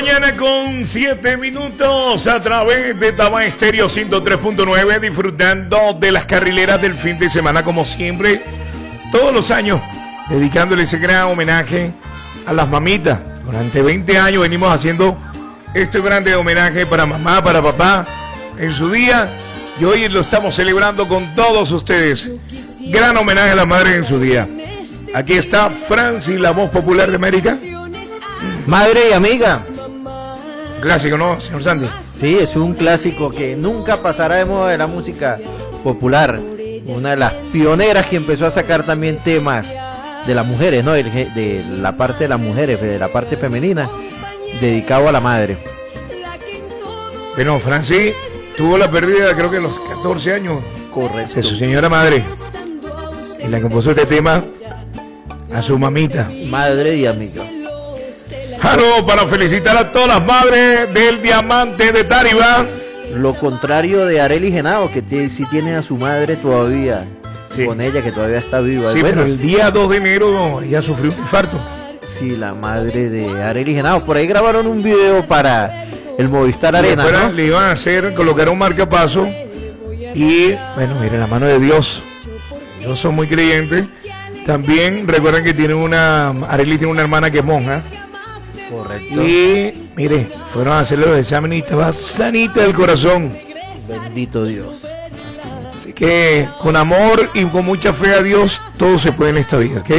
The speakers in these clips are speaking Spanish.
mañana con 7 minutos a través de Tama Estéreo 103.9, disfrutando de las carrileras del fin de semana como siempre, todos los años, dedicándole ese gran homenaje a las mamitas. Durante 20 años venimos haciendo este grande homenaje para mamá, para papá en su día, y hoy lo estamos celebrando con todos ustedes. Gran homenaje a las madres en su día. Aquí está Francis, la voz popular de América. Madre y amiga. Clásico, ¿no, señor Sandy? Sí, es un clásico que nunca pasará de moda de la música popular. Una de las pioneras que empezó a sacar también temas de las mujeres, ¿no? De la parte de las mujeres, de la parte femenina, dedicado a la madre. Bueno, Francis tuvo la pérdida, creo que a los 14 años. Correcto. De su señora madre. Y le compuso este tema a su mamita. Madre y amiga. Jaro, para felicitar a todas las madres del Diamante de Tarima. Lo contrario de Arely Genao, que sí tiene a su madre todavía, sí, con ella, que todavía está viva. Sí, bueno, pero el día 2 de enero ella sufrió un infarto. Sí, la madre de Arely Genao. Por ahí grabaron un video para el Movistar Arena, ¿no? Le iban a hacer, colocar un marcapaso. Y, bueno, miren, la mano de Dios. Yo soy muy creyente. También recuerden que Arely tiene una hermana que es monja. Correcto. Y mire, fueron a hacerle los exámenes y estaba sanita del corazón. Bendito Dios. Así que con amor y con mucha fe a Dios, todo se puede en esta vida, ¿ok?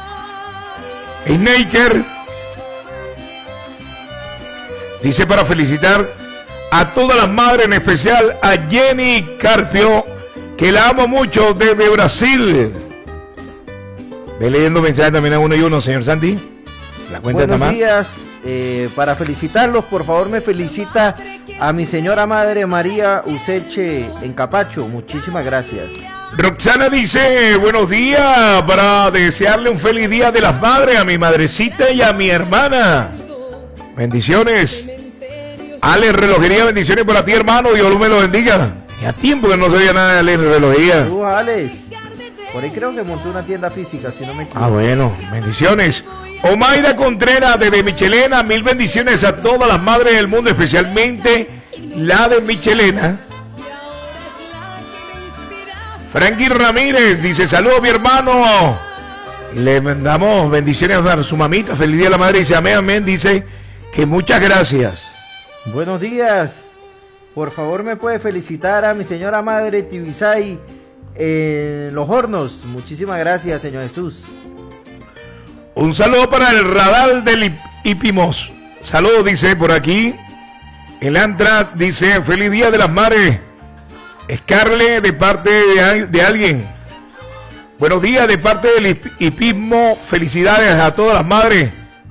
Snaker dice para felicitar a todas las madres, en especial a Jenny Carpio, que la amo mucho desde Brasil. Ve leyendo mensajes también a uno y uno, señor Santi. La cuenta Buenos días, para felicitarlos, por favor me felicita a mi señora madre María Useche en Capacho, muchísimas gracias. Roxana dice, buenos días, para desearle un feliz día de las madres a mi madrecita y a mi hermana. Bendiciones. Ale Relojería, bendiciones para ti, hermano, Dios me lo bendiga. Ya tiempo que no sabía nada de Ale Relojería. Alex, por ahí creo que montó una tienda física, si no me equivoco. Ah, bueno, bendiciones. Omaira Contreras desde Michelena, mil bendiciones a todas las madres del mundo, especialmente la de Michelena. Frankie Ramírez dice, saludos mi hermano. Le mandamos bendiciones a su mamita, feliz día a la madre, dice amén, amén, dice que muchas gracias. Buenos días, por favor me puede felicitar a mi señora madre Tibisay en Los Hornos, muchísimas gracias señor Jesús. Un saludo para el Radal del Ipimos. Saludos, dice por aquí. El Antras dice, feliz día de las madres. Scarlett de parte de alguien. Buenos días de parte del Hipismo. Felicidades a todas las madres.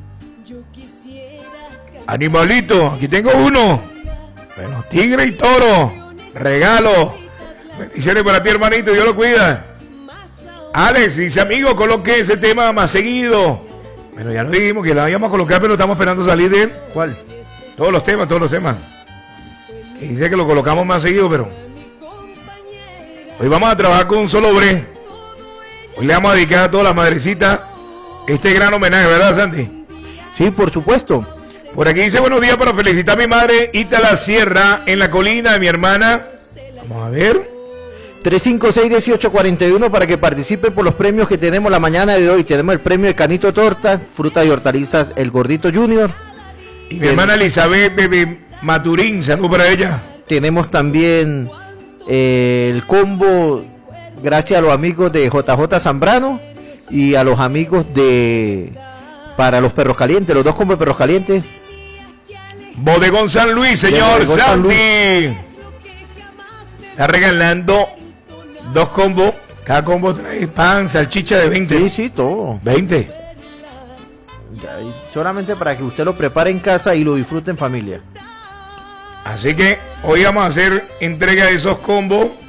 Animalito, aquí tengo uno. Bueno, tigre y toro. Regalo. Bendiciones para ti, hermanito, Dios lo cuida. Alex dice, amigo, coloque ese tema más seguido. Bueno, ya lo dijimos que la íbamos a colocar, pero estamos esperando salir de él. ¿Cuál? Todos los temas. Y dice que lo colocamos más seguido, pero hoy vamos a trabajar con un solo bre. Hoy le vamos a dedicar a todas las madrecitas este gran homenaje, ¿verdad, Santi? Sí, por supuesto. Por aquí dice, buenos días para felicitar a mi madre Itala Sierra en la colina de mi hermana. Vamos a ver. 356-1841 para que participen por los premios que tenemos la mañana de hoy. Tenemos el premio de Canito Torta, fruta y hortalizas, el Gordito Junior. Y mi hermana Elizabeth Bebe Maturín, saludos para ella. Tenemos también el combo, gracias a los amigos de JJ Zambrano y a los amigos para los perros calientes, los dos combos de perros calientes. Bodegón San Luis, señor Santi. Está regalando 2 combos. Cada combo trae pan, salchicha de 20. Sí, todo. 20. Solamente para que usted lo prepare en casa y lo disfrute en familia. Así que hoy vamos a hacer entrega de esos combos